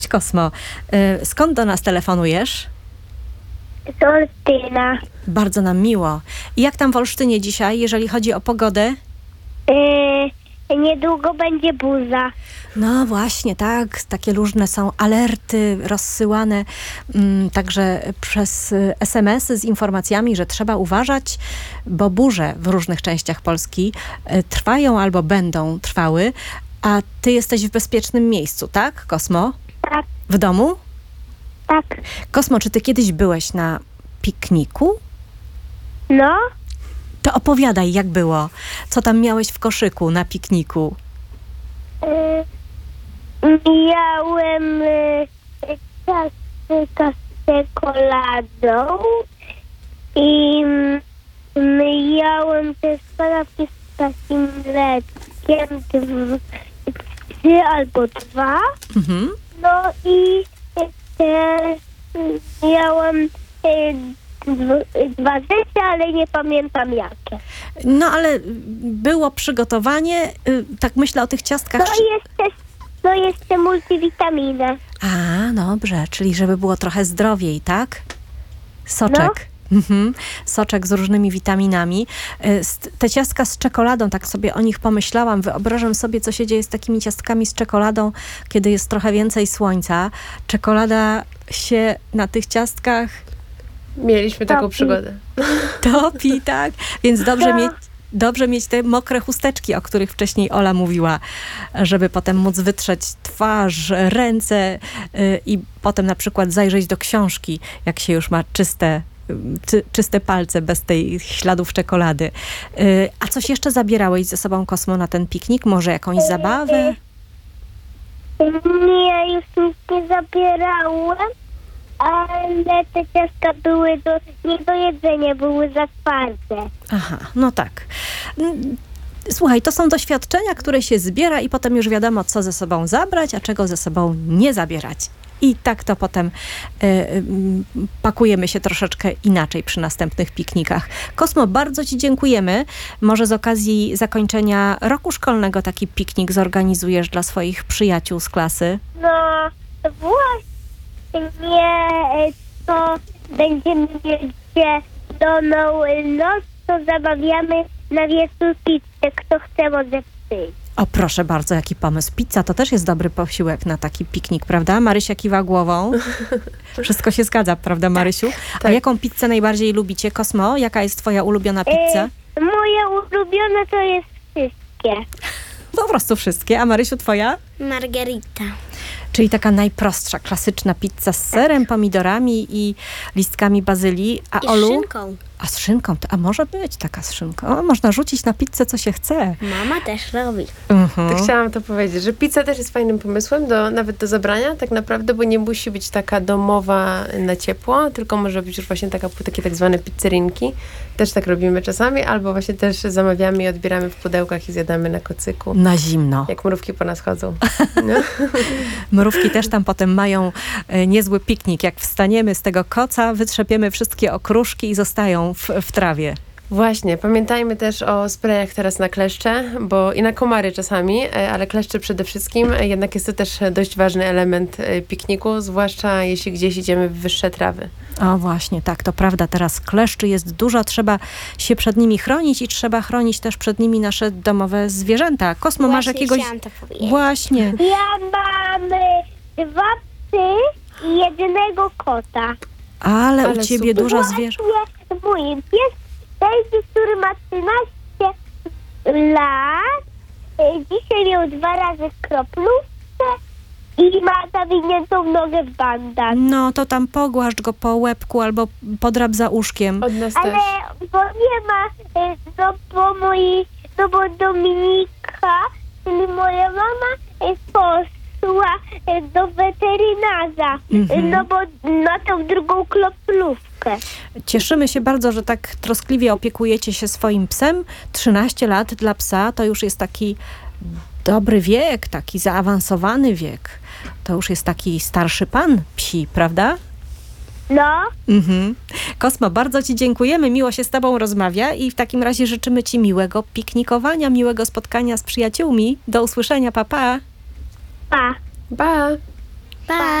Kosmo, skąd do nas telefonujesz? Z Olsztyna. Bardzo nam miło. I jak tam w Olsztynie dzisiaj, jeżeli chodzi o pogodę? Niedługo będzie burza. No właśnie, tak. Takie różne są alerty rozsyłane także przez SMS-y z informacjami, że trzeba uważać, bo burze w różnych częściach Polski trwają albo będą trwały, a ty jesteś w bezpiecznym miejscu, tak, Kosmo? Tak, W domu? tak. Kosmo, czy ty kiedyś byłeś na pikniku? No, To opowiadaj, jak było. Co tam miałeś w koszyku na pikniku? miałem ciastka z czekoladą i miałem też kanapki z takim mleczkiem, 3 albo 2. Mhm. No i też miałem 2 rzeczy, ale nie pamiętam jakie. No ale było przygotowanie, tak myślę o tych ciastkach. No jeszcze multivitaminę. A, dobrze, czyli żeby było trochę zdrowiej, tak? Soczek. Mhm. Soczek z różnymi witaminami. Te ciastka z czekoladą, tak sobie o nich pomyślałam. Wyobrażam sobie, co się dzieje z takimi ciastkami z czekoladą, kiedy jest trochę więcej słońca. Czekolada się na tych ciastkach Mieliśmy taką Topi. przygodę. topi, tak? Więc dobrze mieć te mokre chusteczki, o których wcześniej Ola mówiła, żeby potem móc wytrzeć twarz, ręce i potem na przykład zajrzeć do książki, jak się już ma czyste palce bez tej śladów czekolady. A coś jeszcze zabierałeś ze sobą, Kosmo, na ten piknik? Może jakąś zabawę? Nie, już nic nie zabierałem, ale te ciastka były nie do jedzenia, były za twarde. Aha, no tak. Słuchaj, to są doświadczenia, które się zbiera i potem już wiadomo, co ze sobą zabrać, a czego ze sobą nie zabierać. I tak to potem pakujemy się troszeczkę inaczej przy następnych piknikach. Kosmo, bardzo ci dziękujemy. Może z okazji zakończenia roku szkolnego taki piknik zorganizujesz dla swoich przyjaciół z klasy? No właśnie, to będziemy mieć noc, to zamawiamy na wieczór pizzę. Kto chce, może przyjść. O, proszę bardzo, jaki pomysł. Pizza to też jest dobry posiłek na taki piknik, prawda? Marysia kiwa głową. Wszystko się zgadza, prawda, Marysiu? A Tak. jaką pizzę najbardziej lubicie? Kosmo, jaka jest twoja ulubiona pizza? Moje ulubione to jest wszystkie. Po prostu wszystkie. A Marysiu, twoja? Margarita. Czyli taka najprostsza, klasyczna pizza z serem, pomidorami i listkami bazylii. A Olu? szynką. A z szynką? A może być taka z szynką. O, można rzucić na pizzę, co się chce. Mama też robi. Mhm. Tak chciałam to powiedzieć, że pizza też jest fajnym pomysłem, nawet do zabrania tak naprawdę, bo nie musi być taka domowa na ciepło, tylko może być już właśnie takie tak zwane pizzerinki. Też tak robimy czasami, albo właśnie też zamawiamy i odbieramy w pudełkach i zjadamy na kocyku. Na zimno. Jak mrówki po nas chodzą. No. Mrówki też tam potem mają niezły piknik. Jak wstaniemy z tego koca, wytrzepiemy wszystkie okruszki i zostają w trawie. Właśnie, pamiętajmy też o sprayach teraz na kleszcze, bo i na komary czasami, ale kleszcze przede wszystkim. Jednak jest to też dość ważny element pikniku, zwłaszcza jeśli gdzieś idziemy w wyższe trawy. O właśnie, tak, to prawda. Teraz kleszczy jest dużo, trzeba się przed nimi chronić i trzeba chronić też przed nimi nasze domowe zwierzęta. Kosmo, masz Właśnie jakiegoś... chciałam to powiedzieć. Właśnie. Ja mam 2 psy i 1 kota. Ale u Ale ciebie super. dużo zwierząt. Właśnie mój pies Daisy, który ma 13 lat, dzisiaj miał 2 razy kroplówkę i ma zawiniętą nogę w bandach. No to tam pogłaszcz go po łebku albo podrap za uszkiem. Od nas Ale też. bo nie ma, bo Dominika, czyli moja mama, poszła do weterynarza, no bo na tą drugą kroplówkę. Cieszymy się bardzo, że tak troskliwie opiekujecie się swoim psem. 13 lat dla psa to już jest taki dobry wiek, taki zaawansowany wiek. To już jest taki starszy pan psi, prawda? No, Mhm. Kosmo, bardzo ci dziękujemy, miło się z tobą rozmawia i w takim razie życzymy ci miłego piknikowania, miłego spotkania z przyjaciółmi. Do usłyszenia, pa, pa. pa. Pa! Pa!